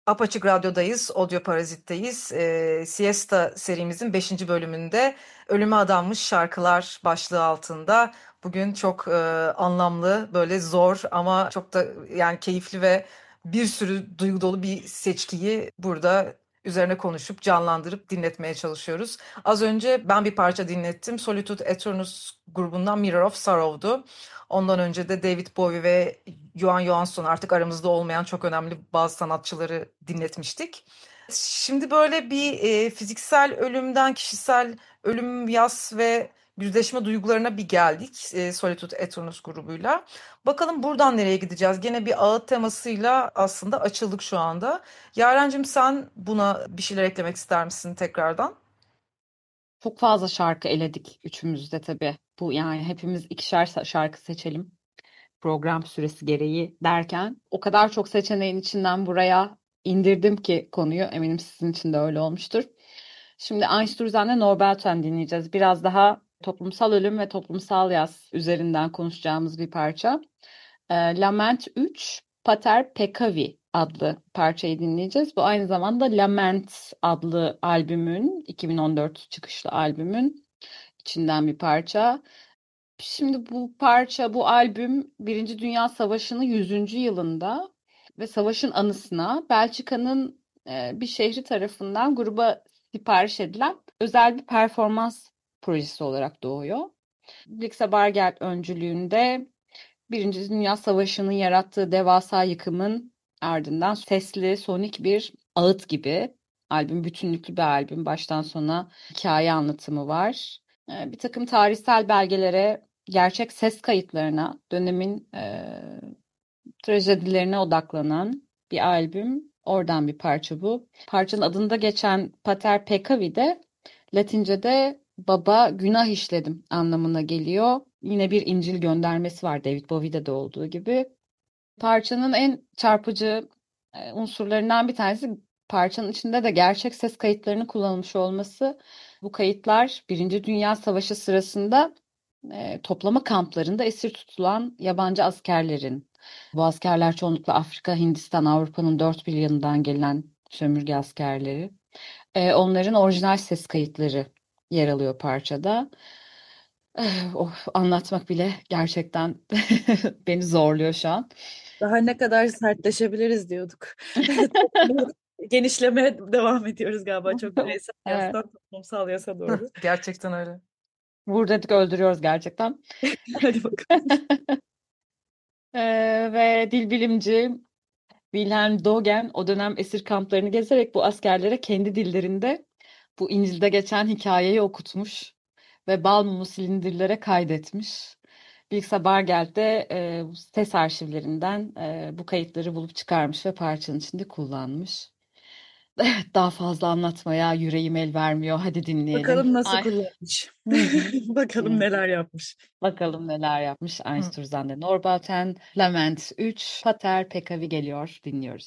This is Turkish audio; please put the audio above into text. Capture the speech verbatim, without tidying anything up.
Apaçık Radyo'dayız, Audio Parazit'teyiz. E, Siesta serimizin beşinci bölümünde Ölüme Adanmış Şarkılar başlığı altında. Bugün çok e, anlamlı, böyle zor ama çok da yani keyifli ve bir sürü duygu dolu bir seçkiyi burada üzerine konuşup canlandırıp dinletmeye çalışıyoruz. Az önce ben bir parça dinlettim. Solitude Eternus grubundan Mirror of Sorrow'du. Ondan önce de David Bowie ve Johan Johansson, artık aramızda olmayan çok önemli bazı sanatçıları dinletmiştik. Şimdi böyle bir e, fiziksel ölümden kişisel ölüm, yas ve yüzleşme duygularına bir geldik e, Solitude Eternus grubuyla. Bakalım buradan nereye gideceğiz? Gene bir ağıt temasıyla aslında açıldık şu anda. Yarencim, sen buna bir şeyler eklemek ister misin tekrardan? Çok fazla şarkı eledik üçümüz de tabii. Bu yani hepimiz ikişer sa- şarkı seçelim program süresi gereği derken o kadar çok seçeneğin içinden buraya indirdim ki konuyu. Eminim sizin için de öyle olmuştur. Şimdi Einstürzen'le Norbert'ten dinleyeceğiz. Biraz daha toplumsal ölüm ve toplumsal yaz üzerinden konuşacağımız bir parça. Ee, Lament üç, Pater Peccavi adlı parçayı dinleyeceğiz. Bu aynı zamanda Lament adlı albümün, iki bin on dört çıkışlı albümün içinden bir parça. Şimdi bu parça, bu albüm Birinci Dünya Savaşı'nın yüzüncü yılında ve savaşın anısına Belçika'nın e, bir şehri tarafından gruba sipariş edilen özel bir performans projesi olarak doğuyor. Blixa Bargeld öncülüğünde Birinci Dünya Savaşı'nın yarattığı devasa yıkımın ardından sesli, sonik bir ağıt gibi. Albüm bütünlüklü bir albüm. Baştan sona hikaye anlatımı var. Ee, Bir takım tarihsel belgelere, gerçek ses kayıtlarına, dönemin e, trajedilerine odaklanan bir albüm. Oradan bir parça bu. Parçanın adında geçen Pater Peccavi de Latince'de baba günah işledim anlamına geliyor. Yine bir İncil göndermesi var David Bowie'de de olduğu gibi. Parçanın en çarpıcı e, unsurlarından bir tanesi parçanın içinde de gerçek ses kayıtlarının kullanılmış olması. Bu kayıtlar Birinci Dünya Savaşı sırasında e, toplama kamplarında esir tutulan yabancı askerlerin. Bu askerler çoğunlukla Afrika, Hindistan, Avrupa'nın dört bir yanından gelen sömürge askerleri. E, onların orijinal ses kayıtları yer alıyor parçada. Eh, Of, anlatmak bile gerçekten beni zorluyor şu an. Daha ne kadar sertleşebiliriz diyorduk. Genişlemeye devam ediyoruz galiba. Çok bireysel Evet, yastan toplumsal yasa doğru. Gerçekten öyle. vur dedik öldürüyoruz gerçekten. Hadi bakalım. Ee, ve dil bilimci Wilhelm Dogen o dönem esir kamplarını gezerek bu askerlere kendi dillerinde bu İncil'de geçen hikayeyi okutmuş ve bal mumu silindirlere kaydetmiş. Bilgisayar Bargeld de e, bu ses arşivlerinden e, bu kayıtları bulup çıkarmış ve parçanın içinde kullanmış. Daha fazla anlatmaya yüreğim el vermiyor. Hadi dinleyelim. Bakalım nasıl Ay. kullanmış. Hı hı. Bakalım Hı. neler yapmış. Bakalım neler yapmış Hı. Einstürzen'de. Norbauten, Lament üç, Pater Peccavi geliyor. Dinliyoruz.